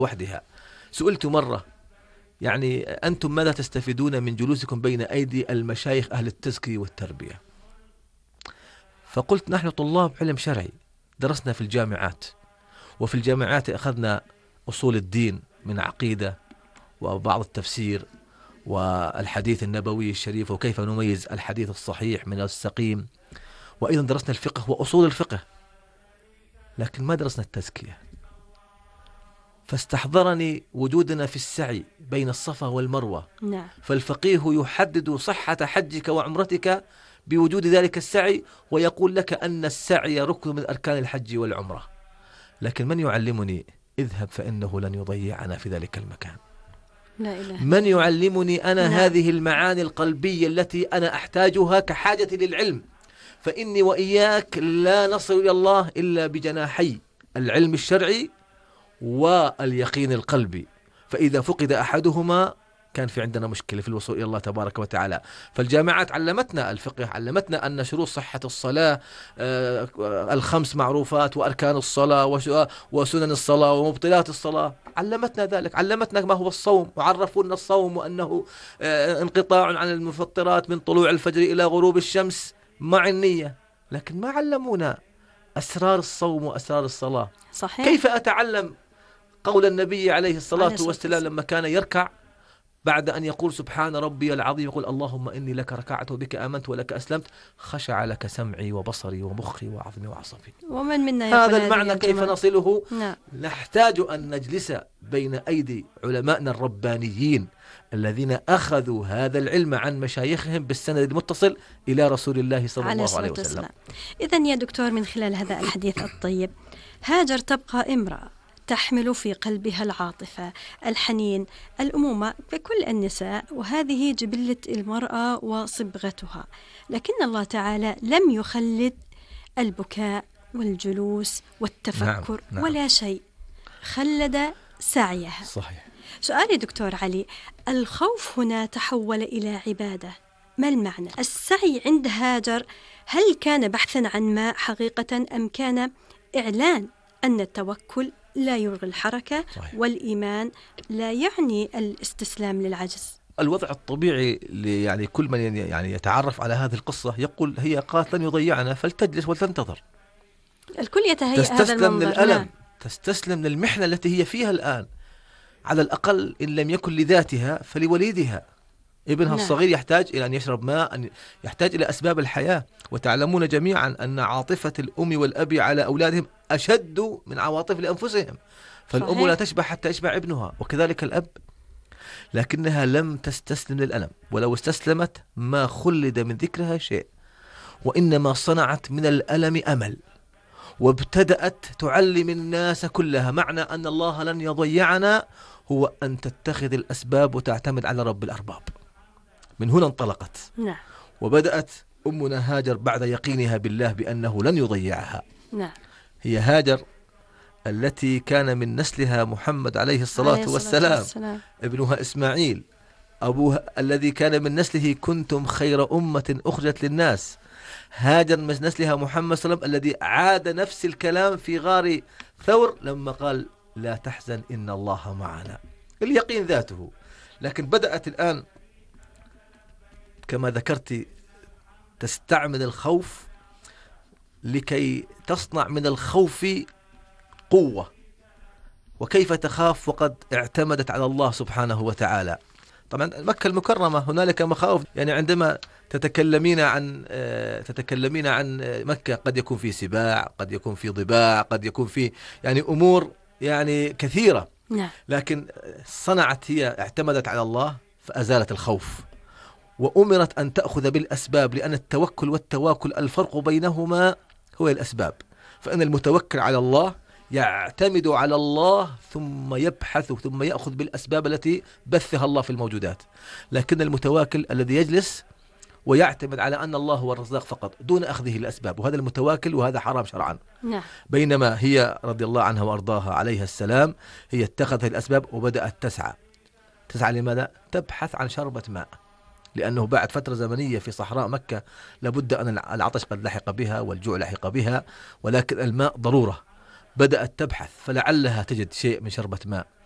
وحدها. سئلت مرة يعني أنتم ماذا تستفيدون من جلوسكم بين أيدي المشايخ أهل التزكية والتربية؟ فقلت نحن طلاب علم شرعي درسنا في الجامعات، وفي الجامعات أخذنا أصول الدين من عقيدة وبعض التفسير والحديث النبوي الشريف وكيف نميز الحديث الصحيح من السقيم، وأيضا درسنا الفقه وأصول الفقه، لكن ما درسنا التزكية. فاستحضرني وجودنا في السعي بين الصفا والمروة. نعم. فالفقيه يحدد صحة حجك وعمرتك بوجود ذلك السعي، ويقول لك أن السعي ركن من أركان الحج والعمرة. لكن من يعلمني اذهب فإنه لن يضيعنا في ذلك المكان؟ لا إله. من يعلمني أنا نعم. هذه المعاني القلبية التي أنا أحتاجها كحاجة للعلم؟ فإني وإياك لا نصل إلى الله إلا بجناحي العلم الشرعي واليقين القلبي، فإذا فقد أحدهما كان في عندنا مشكلة في الوصول إلى الله تبارك وتعالى. فالجامعات علمتنا الفقه، علمتنا أن شروط صحة الصلاة الخمس معروفات، وأركان الصلاة وسنن الصلاة ومبطلات الصلاة، علمتنا ذلك، علمتنا ما هو الصوم، وعرفونا الصوم وأنه انقطاع عن المفطرات من طلوع الفجر إلى غروب الشمس مع النية، لكن ما علمونا أسرار الصوم وأسرار الصلاة. صحيح. كيف أتعلم قول النبي عليه الصلاة والسلام لما كان يركع بعد أن يقول سبحان ربي العظيم يقول اللهم إني لك ركعت وبك آمنت ولك أسلمت، خشع لك سمعي وبصري ومخي وعظمي وعصبي. ومن منا هذا المعنى كيف نصله؟ نعم. نحتاج أن نجلس بين أيدي علمائنا الربانيين الذين أخذوا هذا العلم عن مشايخهم بالسند المتصل إلى رسول الله صلى الله عليه وسلم. إذن يا دكتور، من خلال هذا الحديث الطيب، هاجر تبقى امرأة تحمل في قلبها العاطفة، الحنين، الأمومة بكل النساء، وهذه جبلة المرأة وصبغتها، لكن الله تعالى لم يخلد البكاء والجلوس والتفكر. نعم. ولا شيء، خلد سعيها. صحيح. سؤالي دكتور علي، الخوف هنا تحول إلى عبادة، ما المعنى؟ السعي عند هاجر هل كان بحثا عن ماء حقيقة، أم كان إعلان أن التوكل لا يلغي الحركة؟ صحيح. والإيمان لا يعني الاستسلام للعجز؟ الوضع الطبيعي يعني كل من يعني يتعرف على هذه القصة يقول هي قالت لن يضيعنا فلتجلس ولتنتظر. الكل يتهيأ هذا تستسلم المنظر. للألم. نعم. تستسلم للمحنة التي هي فيها الآن، على الأقل إن لم يكن لذاتها فلوليدها. ابنها الصغير يحتاج إلى أن يشرب ماء، أن يحتاج إلى أسباب الحياة. وتعلمون جميعا أن عاطفة الأم والأب على أولادهم أشد من عواطف لأنفسهم، فالأم صحيح. لا تشبع حتى يشبع ابنها، وكذلك الأب. لكنها لم تستسلم للألم، ولو استسلمت ما خلد من ذكرها شيء، وإنما صنعت من الألم أمل، وابتدأت تعلم الناس كلها معنى أن الله لن يضيعنا هو أن تتخذ الأسباب وتعتمد على رب الأرباب. من هنا انطلقت. نعم. وبدأت أمنا هاجر بعد يقينها بالله بأنه لن يضيعها. نعم. هي هاجر التي كان من نسلها محمد عليه الصلاة والسلام، ابنها إسماعيل، أبوها الذي كان من نسله كنتم خير أمة أخرجت للناس. هاجر من نسلها محمد صلى الله عليه وسلم الذي عاد نفس الكلام في غار ثور لما قال لا تحزن إن الله معنا، اليقين ذاته. لكن بدأت الآن كما ذكرت تستعمل الخوف لكي تصنع من الخوف قوة. وكيف تخاف وقد اعتمدت على الله سبحانه وتعالى؟ طبعا مكة المكرمة هنالك مخاوف، يعني عندما تتكلمين عن مكة قد يكون في سباع، قد يكون في ضباع، قد يكون في يعني أمور يعني كثيرة. نعم. لكن صنعت هي اعتمدت على الله فأزالت الخوف، وأمرت أن تأخذ بالأسباب، لأن التوكل والتواكل الفرق بينهما هو الأسباب. فإن المتوكل على الله يعتمد على الله ثم يبحث ثم يأخذ بالأسباب التي بثها الله في الموجودات. لكن المتواكل الذي يجلس ويعتمد على أن الله هو الرزاق فقط دون أخذه الأسباب، وهذا المتواكل، وهذا حرام شرعا. نعم. بينما هي رضي الله عنها وأرضاها عليها السلام هي اتخذت الأسباب وبدأت تسعى لماذا؟ تبحث عن شربة ماء، لأنه بعد فترة زمنية في صحراء مكة لابد أن العطش قد لحق بها والجوع لحق بها، ولكن الماء ضرورة. بدأت تبحث فلعلها تجد شيء من شربة ماء،